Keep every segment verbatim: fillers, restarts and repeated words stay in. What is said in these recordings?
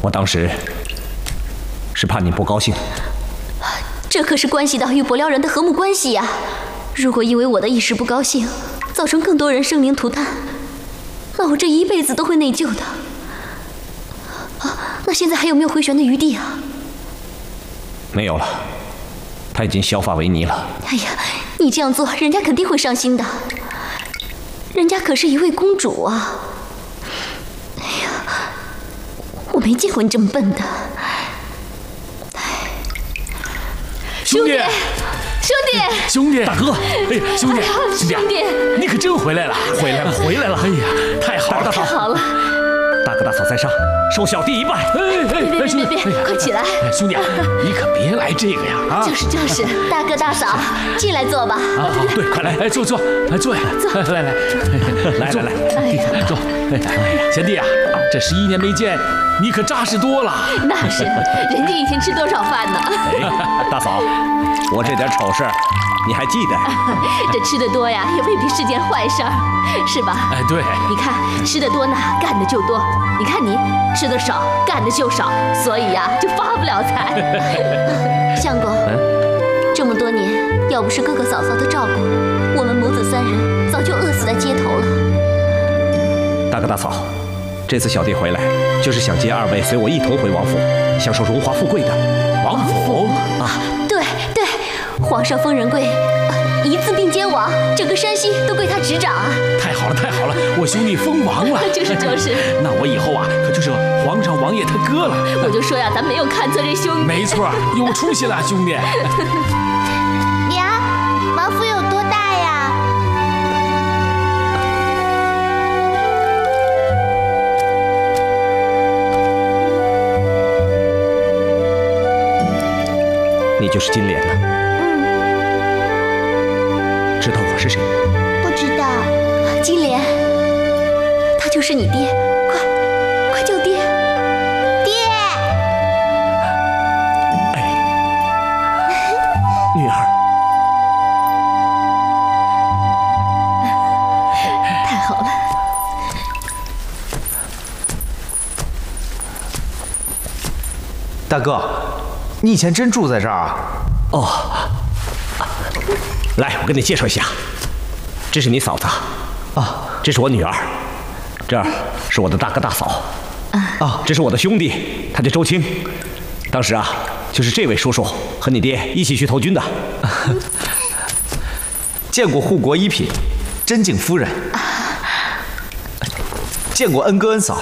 我当时是怕你不高兴。 这可是关系到与伯辽人的和睦关系呀！如果因为我的一时不高兴，造成更多人生灵涂炭，那我这一辈子都会内疚的。啊，那现在还有没有回旋的余地啊？ 没有了，他已经削发为泥了。 哎呀，你这样做，人家肯定会伤心的。人家可是一位公主啊！哎呀，我没见过你这么笨的。 兄弟， 兄弟， 兄弟， 大哥， 哎，兄弟， 哎呀兄弟， 兄弟你可真回来了， 回来了，回来了！ 哎呀，太好了， 太好了！ 大哥大嫂在上，受小弟一拜。 哎哎， 别别别别别，快起来！ 哎，兄弟，你可别来这个呀！啊， 就是就是，大哥大嫂，进来坐吧。 啊，对，快来，哎，坐坐，来坐呀，坐，来来， 来来来， 坐。哎，贤弟啊，这十一年没见，你可扎实多了。 那是，人家一天吃多少饭呢？ 哎，大嫂，我这点丑事你还记得？ 这吃的多呀，也未必是件坏事儿，是吧？ 哎，对。 你看，吃的多呢，干的就多；你看你吃的少，干的就少，所以呀，就发不了财。相公，这么多年，要不是哥哥嫂嫂的照顾，我们母子三人早就饿死在街头了。 大哥大嫂，这次小弟回来，就是想接二位随我一同回王府，享受荣华富贵的。 王府啊， 对对，皇上封仁贵，一字并肩王，整个山西都归他执掌啊！ 太好了，太好了，我兄弟封王了。 就是就是， 那我以后啊，可就是皇上王爷他哥了。 我就说呀，咱没有看错这兄弟。 没错，有出息了，兄弟。 娘，王府有多大呀？ 你就是金莲呢？ 嗯。 知道我是谁？ 不知道。 金莲，他就是你爹，快，快叫爹！ 爹！ 哎，女儿。 太好了。 大哥，你以前真住在这儿啊？ 哦，来，我跟你介绍一下，这是你嫂子，啊，这是我女儿，这儿是我的大哥大嫂，啊，这是我的兄弟，他叫周青，当时啊，就是这位叔叔和你爹一起去投军的。 见过护国一品，真敬夫人。见过恩哥恩嫂。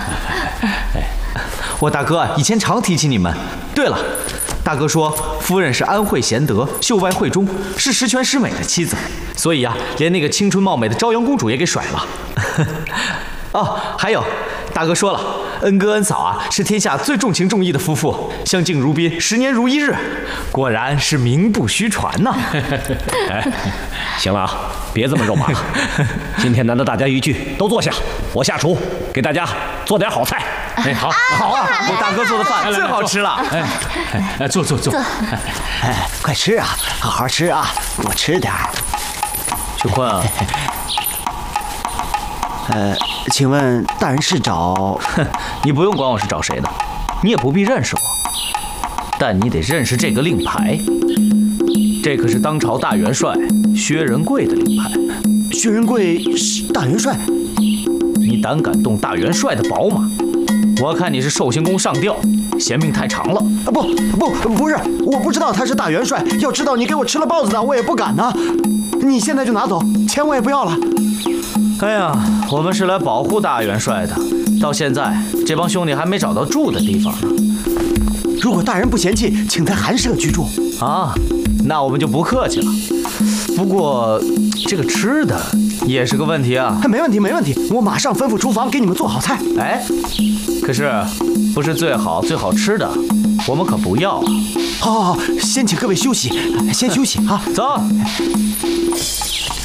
我大哥以前常提起你们。对了，大哥说夫人是安慧贤德，秀外慧中，是十全十美的妻子，所以呀、啊，连那个青春貌美的朝阳公主也给甩了。哦，还有，大哥说了，恩哥恩嫂啊是天下最重情重义的夫妇，相敬如宾，十年如一日，果然是名不虚传呐。 哎，行了啊，别这么肉麻了。今天难得大家一聚，都坐下，我下厨给大家做点好菜。 哎，好， 好啊，我大哥做的饭最好吃了。 哎，哎，坐坐坐。 哎，快吃啊，好好吃啊，多吃点。 许坤啊， 呃，请问大人是找？ 哼，你不用管我是找谁的，你也不必认识我，但你得认识这个令牌。这可是当朝大元帅薛仁贵的令牌。 薛仁贵是大元帅？ 你胆敢动大元帅的宝马？我看你是寿星宫上吊，嫌命太长了。 啊不不不是，我不知道他是大元帅。要知道你给我吃了包子呢，我也不敢呢。你现在就拿走，钱我也不要了。 哎呀，我们是来保护大元帅的，到现在这帮兄弟还没找到住的地方呢。 如果大人不嫌弃，请在寒舍居住。 啊，那我们就不客气了。不过这个吃的也是个问题啊。 没问题，没问题，我马上吩咐厨房给你们做好菜。 哎，可是不是最好最好吃的，我们可不要啊。 好好好，先请各位休息，先休息啊。 走。